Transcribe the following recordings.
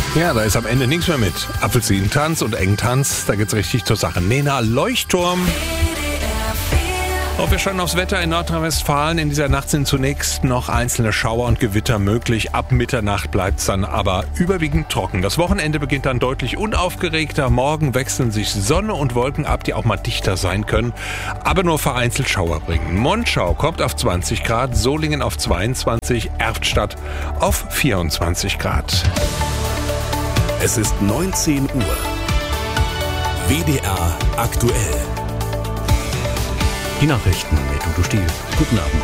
Ja, da ist am Ende nichts mehr mit Apfelsinentanz und Engtanz. Da geht's richtig zur Sache. Nena, Leuchtturm. Wir schauen aufs Wetter in Nordrhein-Westfalen. In dieser Nacht sind zunächst noch einzelne Schauer und Gewitter möglich. Ab Mitternacht bleibt es dann aber überwiegend trocken. Das Wochenende beginnt dann deutlich unaufgeregter. Morgen wechseln sich Sonne und Wolken ab, die auch mal dichter sein können, aber nur vereinzelt Schauer bringen. Monschau kommt auf 20 Grad, Solingen auf 22, Erftstadt auf 24 Grad. Es ist 19 Uhr. WDR aktuell. Die Nachrichten mit Udo Stiel. Guten Abend.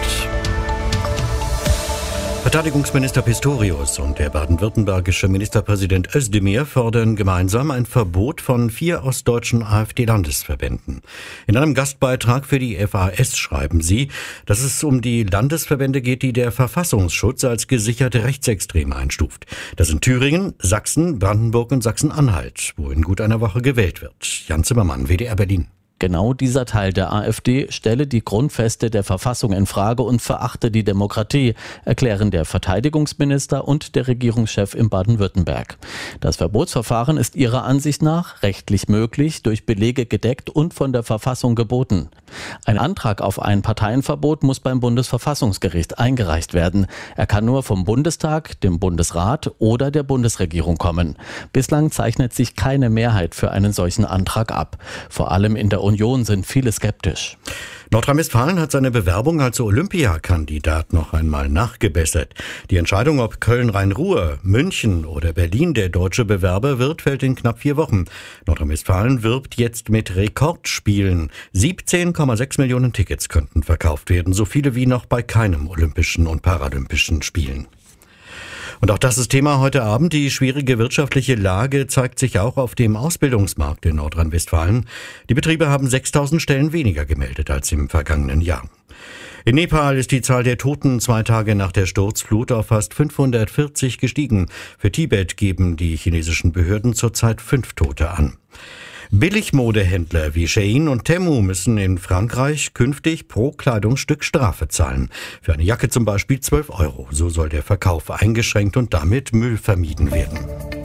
Verteidigungsminister Pistorius und der baden-württembergische Ministerpräsident Özdemir fordern gemeinsam ein Verbot von 4 ostdeutschen AfD-Landesverbänden. In einem Gastbeitrag für die FAS schreiben sie, dass es um die Landesverbände geht, die der Verfassungsschutz als gesicherte Rechtsextreme einstuft. Das sind Thüringen, Sachsen, Brandenburg und Sachsen-Anhalt, wo in gut einer Woche gewählt wird. Jan Zimmermann, WDR Berlin. Genau dieser Teil der AfD stelle die Grundfeste der Verfassung in Frage und verachte die Demokratie, erklären der Verteidigungsminister und der Regierungschef in Baden-Württemberg. Das Verbotsverfahren ist ihrer Ansicht nach rechtlich möglich, durch Belege gedeckt und von der Verfassung geboten. Ein Antrag auf ein Parteienverbot muss beim Bundesverfassungsgericht eingereicht werden. Er kann nur vom Bundestag, dem Bundesrat oder der Bundesregierung kommen. Bislang zeichnet sich keine Mehrheit für einen solchen Antrag ab. Vor allem in der Union sind viele skeptisch. Nordrhein-Westfalen hat seine Bewerbung als Olympiakandidat noch einmal nachgebessert. Die Entscheidung, ob Köln-Rhein-Ruhr, München oder Berlin der deutsche Bewerber wird, fällt in knapp 4 Wochen. Nordrhein-Westfalen wirbt jetzt mit Rekordspielen. 17,6 Millionen Tickets könnten verkauft werden, so viele wie noch bei keinem Olympischen und Paralympischen Spielen. Und auch das ist Thema heute Abend. Die schwierige wirtschaftliche Lage zeigt sich auch auf dem Ausbildungsmarkt in Nordrhein-Westfalen. Die Betriebe haben 6.000 Stellen weniger gemeldet als im vergangenen Jahr. In Nepal ist die Zahl der Toten 2 Tage nach der Sturzflut auf fast 540 gestiegen. Für Tibet geben die chinesischen Behörden zurzeit 5 Tote an. Billigmodehändler wie Shein und Temu müssen in Frankreich künftig pro Kleidungsstück Strafe zahlen. Für eine Jacke zum Beispiel 12 €. So soll der Verkauf eingeschränkt und damit Müll vermieden werden.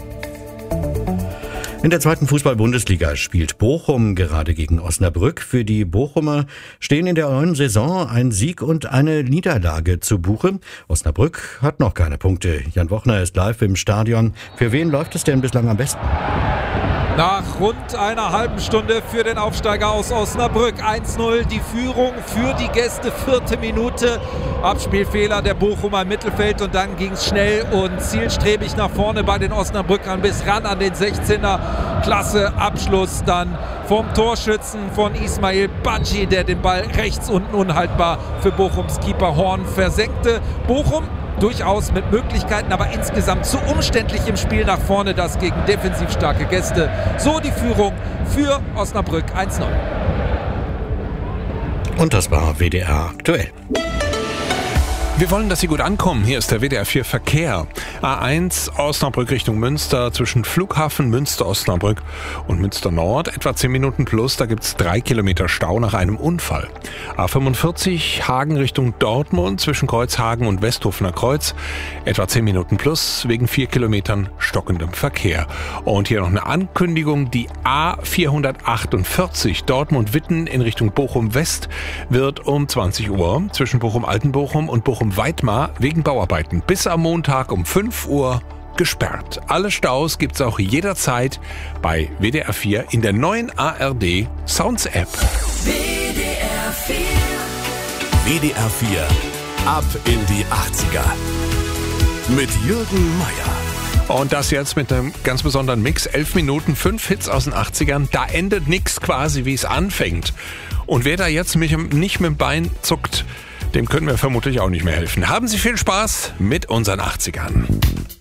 In der 2. Fußball-Bundesliga spielt Bochum gerade gegen Osnabrück. Für die Bochumer stehen in der neuen Saison ein Sieg und eine Niederlage zu Buche. Osnabrück hat noch keine Punkte. Jan Wochner ist live im Stadion. Für wen läuft es denn bislang am besten? Nach rund einer halben Stunde für den Aufsteiger aus Osnabrück. 1-0 die Führung für die Gäste, 4. Minute. Abspielfehler der Bochumer im Mittelfeld und dann ging es schnell und zielstrebig nach vorne bei den Osnabrückern bis ran an den 16er. Klasse Abschluss dann vom Torschützen von Ismail Badji, der den Ball rechts unten unhaltbar für Bochums Keeper Horn versenkte. Bochum durchaus mit Möglichkeiten, aber insgesamt zu umständlich im Spiel nach vorne, das gegen defensiv starke Gäste. So die Führung für Osnabrück 1-0. Und das war WDR aktuell. Wir wollen, dass Sie gut ankommen. Hier ist der WDR 4 Verkehr. A1 Osnabrück Richtung Münster zwischen Flughafen Münster-Osnabrück und Münster-Nord. Etwa 10 Minuten plus, da gibt es 3 Kilometer Stau nach einem Unfall. A45 Hagen Richtung Dortmund zwischen Kreuzhagen und Westhofener Kreuz. Etwa 10 Minuten plus wegen 4 Kilometern stockendem Verkehr. Und hier noch eine Ankündigung. Die A448 Dortmund-Witten in Richtung Bochum-West wird um 20 Uhr zwischen Bochum-Altenbochum und Bochum-Weidmar wegen Bauarbeiten bis am Montag um 5 Uhr gesperrt. Alle Staus gibt's auch jederzeit bei WDR 4 in der neuen ARD Sounds App. WDR 4. WDR 4. Ab in die 80er. Mit Jürgen Meier. Und das jetzt mit einem ganz besonderen Mix. 11 Minuten, 5 Hits aus den 80ern. Da endet nichts quasi, wie es anfängt. Und wer da jetzt nicht mit dem Bein zuckt, dem können wir vermutlich auch nicht mehr helfen. Haben Sie viel Spaß mit unseren 80ern.